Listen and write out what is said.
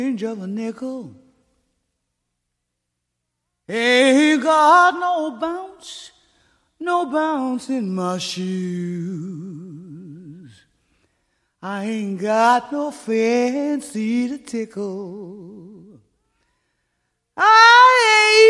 of a nickel. Ain't got no bounce in my shoes. I ain't got no fancy to tickle. I ain't